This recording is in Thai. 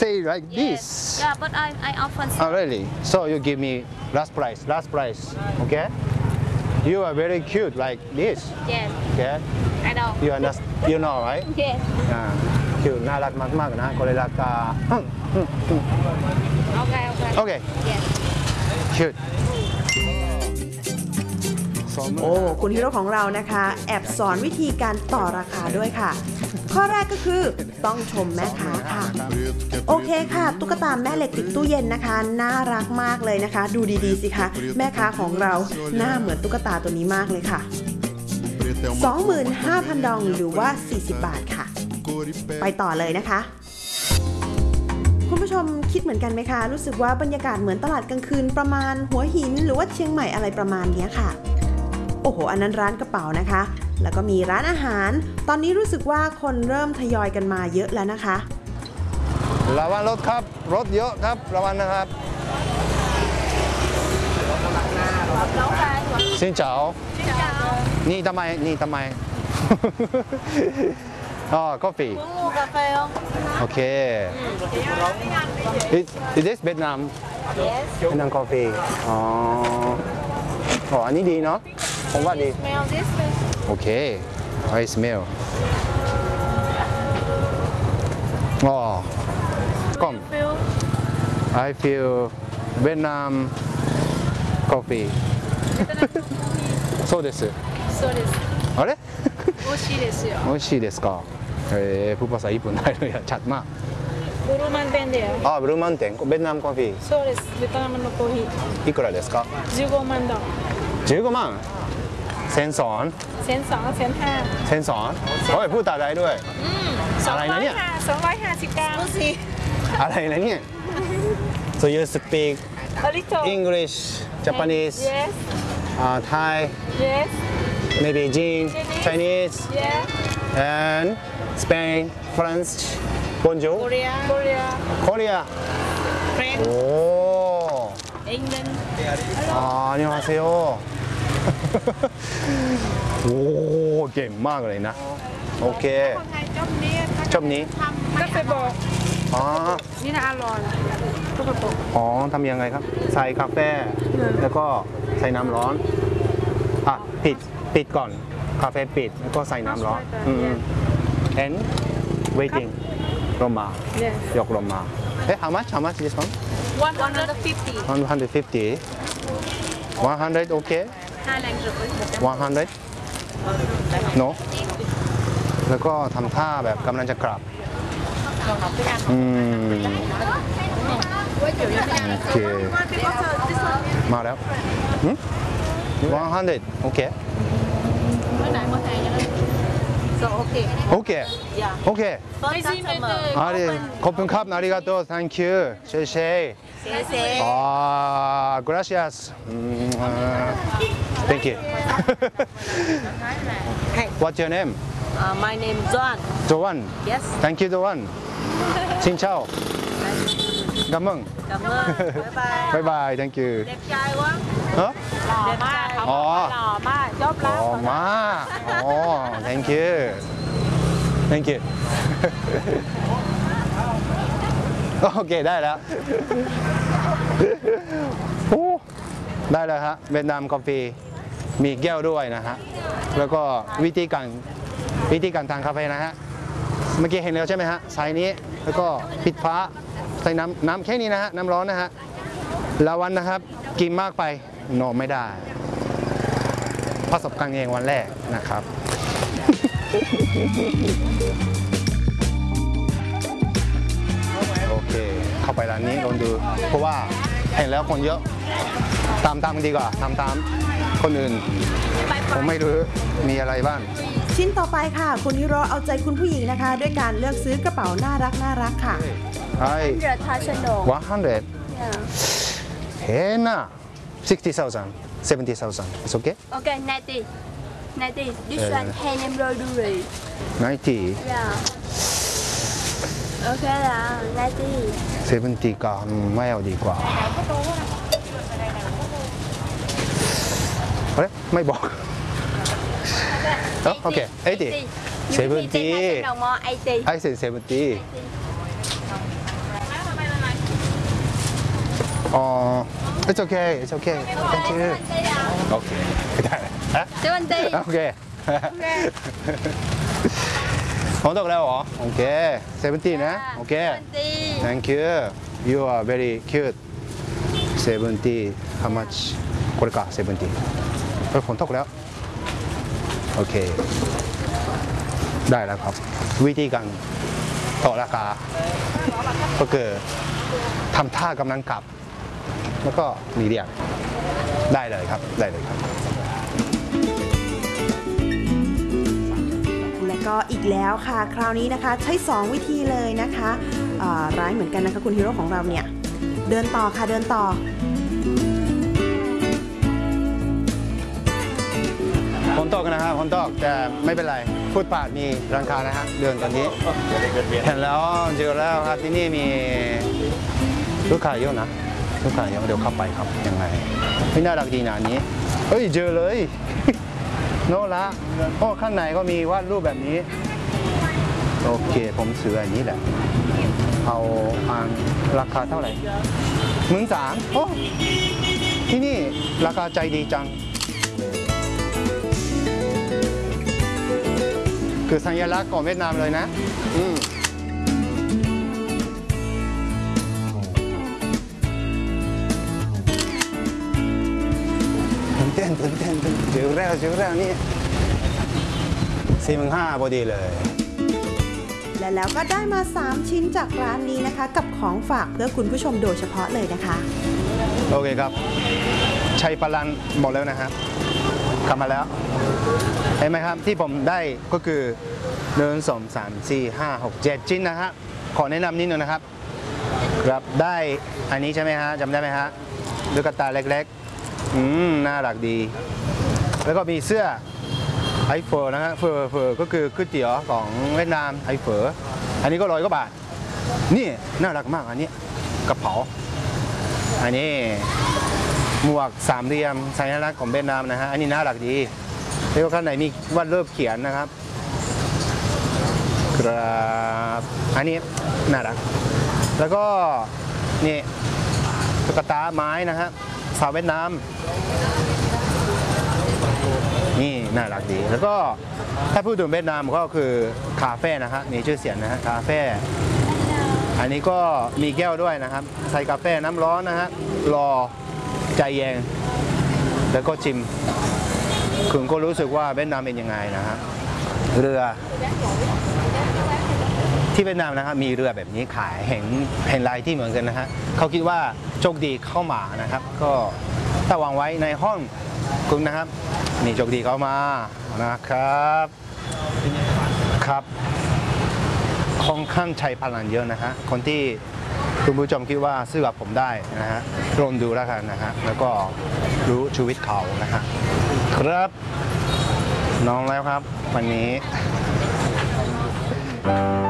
say like this. Yeah, but I often say. Oh, really? So you give me last price, okay? You are very cute like this, Yes, okay? I know. You understand? You know, right? Yes. cute น่ารักมากๆนะこれราคา Okay. Okay. Yes. cute โอ้คุณฮีโร่ของเรานะคะแอบสอนวิธีการต่อราคาด้วยค่ะ ข้อแรกก็คือต้องชมแม่ค้าค่ะโอเคค่ะตุ๊กตาแม่เหล็กติดตู้เย็นนะคะน่ารักมากเลยนะคะดูดีๆสิคะแม่ค้าของเราหน้าเหมือนตุ๊กตาตัวนี้มากเลยค่ะ 25,000 ดองหรือว่า40 บาทค่ะไปต่อเลยนะคะคุณผู้ชมคิดเหมือนกันไหมคะรู้สึกว่าบรรยากาศเหมือนตลาดกลางคืนประมาณหัวหินหรือว่าเชียงใหม่อะไรประมาณนี้ค่ะโอ้โหอันนั้นร้านกระเป๋านะคะแล้วก็มีร้านอาหารตอนนี้รู้สึกว่าคนเริ่มทยอยกันมาเยอะแล้วนะคะระวังรถครับรถเยอะครับระวังนะครับสินเจ้านี่ทำไม อ๋อกาแฟโอเค Is this Vietnam Yes. Vietnam coffee อ๋ออันนี้ดีเนาะผมว่าดี Smell this way. โอเค I smell อ๋อก้ม Feel. I feel Vietnam coffee そうですそうです。 あれ美味しいですよ。 美味しいですかผู้ภาษาญี่ปุ่นได้เลยอะชัดมากブルーマンテンだよ。 ブルーマンテンベトナムコーヒーそうです。ベトナムのコーヒー。 いくらですか 15万ドン。 15万เซนสอน 1002 1005。 เซนสอนโอ้ยพูดตาได้ด้วยอะไรนะเนี่ย 250กรัมดูสิอะไรนะเนี่ย so you speak A little. English Japanese Yes. Thai Yes. maybe Chinese Yeah. and Spain French Bonjour Korea. Korea French. โอ้ England. 안녕하세요. โอ้เก่งมากเลยนะโอเคชอบนี้ก็ไปบอกอ๋อนี่นะอร่อยก็ไปบอกอ๋อทำยังไงครับใส่กาแฟแล้วก็ใส่น้ำร้อนปิดก่อนกาแฟปิดแล้วก็ใส่น้ำร้อนand waiting ลงมายกลงมาhow much this one 150 150 100 okay 100 no แล้วก็ทำท่าแบบกำลังจะกลับโอเคมาแล้ว100 โอเคโอเคโอเคขอบคุณครับありがとう thank you 谢谢gracias thank you what's your name My name is Joan Joan Yes thank you Joan xin chào cảm ơn Cảm ơn bye bye thank you Đẹp trai quá ฮะ Đẹp trai không Ồ. lò má chóp อ๋อ lắm มาอ๋อ thank you thank you โอเคได้แล้วโอ้ได้แล้วฮะเวียดนามกาแฟมีแก้วด้วยนะฮะแล้วก็วิธีการทานกาแฟนะฮะเมื่อกี้เห็นแล้วใช่ไหมฮะใส่นี้แล้วก็ปิดฟ้าใส่น้ำแค่นี้นะฮะน้ำร้อนนะฮะละวันนะครับกินมากไปนอนไม่ได้ประสบการณ์เองวันแรกนะครับโอเคเข้าไปร้านนี้ลองดูเพราะว่าเห็นแล้วคนเยอะตามดีกว่าตามคนอื่นผมไม่รู้มีอะไรบ้างชิ้นต่อไปค่ะคุณฮิโร่เอาใจคุณผู้หญิงนะคะด้วยการเลือกซื้อกระเป๋าน่ารักค่ะ 100 เห็นนะ60,000 70,000 it's okay Okay 90 This one hand embroidery 90 Yeah Okay 啦90 70ก็ไม่เอาดีกว่าเฮ้ยไม่บอกโอเค80 70 I said 70 It's okay it's okay thank you โอเคได้ฮะ 70. โอเคผมตกแล้วเหรอโอเค70นะโอเค 70. Thank you you are very cute 70 how much これか70เฮ้ยผมตกแล้วโอเคได้แล้วครับวิธีการต่อราคาก็คือทำท่ากำลังกลับแล้วก็มีเรียกได้เลยครับได้เลยครับและก็อีกแล้วค่ะ คราวนี้นะคะใช้ 2 วิธีเลยนะคะร้ายเหมือนกันนะคะคุณฮีโร่ของเราเนี่ยเดินต่อค่ะเดินต่อฝนตกนะครับฝนตกแต่ไม่เป็นไรฟุตบาทมีร้านค้านะฮะเดินตอนนี้เห็นแล้วเจอแล้วครับที่นี่มีลูกค้าเยอะนะลูกค้าเยอะเดี๋ยวเข้าไปครับยังไงไม่น่ารักดีนะอันนี้เฮ้ยเจอเลย โน่ละโอ้ข้างในก็มีวาดรูปแบบนี้โอเคผมซื้ออันนี้แหละเอาอันราคาเท่าไหร่13,000โอ้ที่นี่ราคาใจดีจังคือสัญลักษณ์ของเวียดนามเลยนะตื่นเต้นเจอแล้วนี่45,000พอดีเลยและแล้วก็ได้มา 3 ชิ้นจากร้านนี้นะคะ กับของฝากเพื่อคุณผู้ชมโดยเฉพาะเลยนะคะโอเคครับชัยพลันหมดแล้วนะครับกลับมาแล้วเห็นไหมครับที่ผมได้ก็คือ1 2 3 4 5 6 7ชิ้นนะฮะขอแนะนำนิดนึงนะครับครับได้อันนี้ใช่ไหมฮะจำได้ไหมฮะลูกตาเล็กๆน่ารักดีแล้วก็มีเสื้อไอเฟอร์นะฮะเฟอร์ก็คือก๋วยเตี๋ยวของเวียดนามไอเฟอร์อันนี้ก็100 กว่าบาทนี่น่ารักมากอันนี้กระเป๋าอันนี้หมวก3เหลี่ยมสัญลักษณ์ของเวียดนามนะฮะอันนี้น่ารักดีแล้วก็ข้างในมีวาดรูปเขียนนะครับครับอันนี้น่ารักแล้วก็นี่ตุ๊กตาไม้นะฮะสาวเวียดนามนี่น่ารักดีแล้วก็ถ้าพูดถึงเวียดนามก็คือคาเฟ่นะฮะมีชื่อเสียงนะฮะคาเฟ่อันนี้ก็มีแก้วด้วยนะครับใส่กาแฟน้ำร้อนนะฮะรอใจเย็นแล้วก็ชิมคุณก็รู้สึกว่าเวียดนามเป็นยังไงนะฮะเรือที่เวียดนามนะครับมีเรือแบบนี้ขายเห็นลายที่เหมือนกันนะฮะเขาคิดว่าโชคดีเข้ามานะครับก็ถ้าวางไว้ในห้องคุณนะครับนี่โชคดีเข้ามานะครับครับค่อนข้างใช้พลังเยอะนะฮะคนที่คุณผู้ชมคิดว่าซื้อกับผมได้นะฮะลองดูแล้วกันนะฮะแล้วก็รู้ชีวิตเขานะฮะครับน้องแล้วครับวันนี้